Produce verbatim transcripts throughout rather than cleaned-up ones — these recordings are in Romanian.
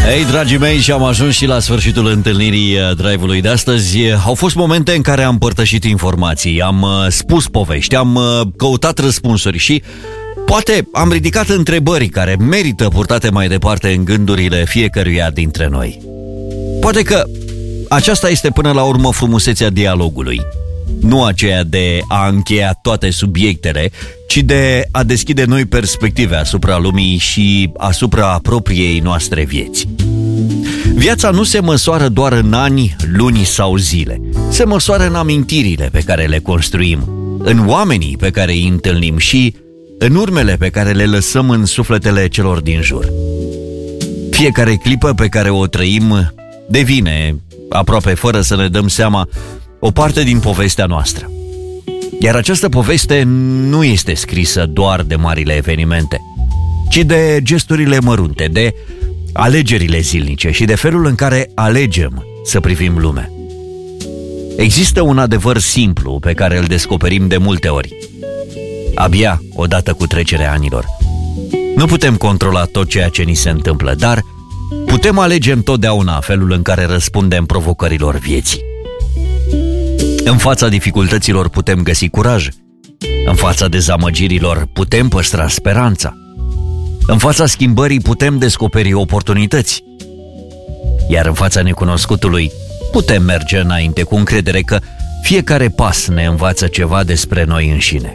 Ei, dragii mei, și am ajuns și la sfârșitul întâlnirii Drive-ului de astăzi. Au fost momente în care am împărtășit informații, am spus povești, am căutat răspunsuri și poate am ridicat întrebări care merită purtate mai departe în gândurile fiecăruia dintre noi. Poate că aceasta este până la urmă frumusețea dialogului. Nu aceea de a încheia toate subiectele, ci de a deschide noi perspective asupra lumii și asupra propriei noastre vieți. Viața nu se măsoară doar în ani, luni sau zile. Se măsoară în amintirile pe care le construim, în oamenii pe care îi întâlnim și în urmele pe care le lăsăm în sufletele celor din jur. Fiecare clipă pe care o trăim devine, aproape fără să ne dăm seama, o parte din povestea noastră. Iar această poveste nu este scrisă doar de marile evenimente, ci de gesturile mărunte, de alegerile zilnice și de felul în care alegem să privim lumea. Există un adevăr simplu pe care îl descoperim de multe ori, abia odată cu trecerea anilor. Nu putem controla tot ceea ce ni se întâmplă, dar putem alege întotdeauna felul în care răspundem provocărilor vieții. În fața dificultăților putem găsi curaj. În fața dezamăgirilor putem păstra speranța. În fața schimbării putem descoperi oportunități. Iar în fața necunoscutului putem merge înainte cu încredere că fiecare pas ne învață ceva despre noi înșine.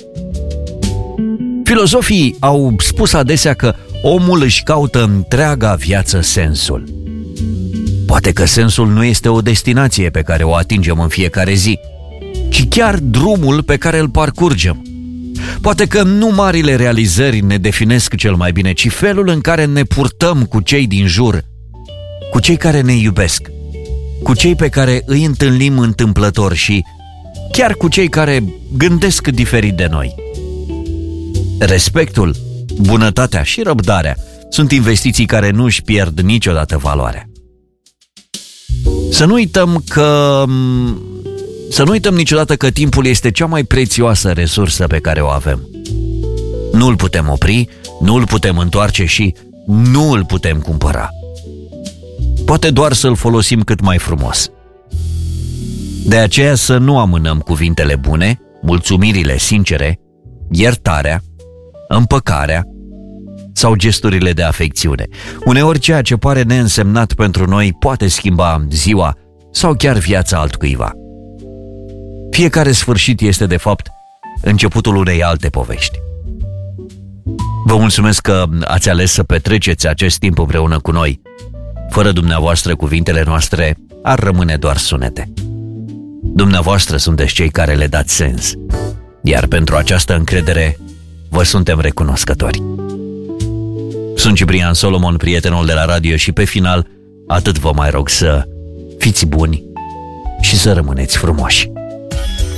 Filozofii au spus adesea că omul își caută întreaga viață sensul. Poate că sensul nu este o destinație pe care o atingem în fiecare zi, ci chiar drumul pe care îl parcurgem. Poate că nu marile realizări ne definesc cel mai bine, ci felul în care ne purtăm cu cei din jur, cu cei care ne iubesc, cu cei pe care îi întâlnim întâmplător și chiar cu cei care gândesc diferit de noi. Respectul, bunătatea și răbdarea sunt investiții care nu își pierd niciodată valoarea. Să nu uităm că... Să nu uităm niciodată că timpul este cea mai prețioasă resursă pe care o avem. Nu îl putem opri, nu îl putem întoarce și nu îl putem cumpăra. Poate doar să-l folosim cât mai frumos. De aceea să nu amânăm cuvintele bune, mulțumirile sincere, iertarea, împăcarea sau gesturile de afecțiune. Uneori ceea ce pare neînsemnat pentru noi poate schimba ziua sau chiar viața altcuiva. Fiecare sfârșit este, de fapt, începutul unei alte povești. Vă mulțumesc că ați ales să petreceți acest timp împreună cu noi. Fără dumneavoastră, cuvintele noastre ar rămâne doar sunete. Dumneavoastră sunteți cei care le dați sens, iar pentru această încredere vă suntem recunoscători. Sunt Ciprian Solomon, prietenul de la radio, și pe final atât vă mai rog: să fiți buni și să rămâneți frumoși.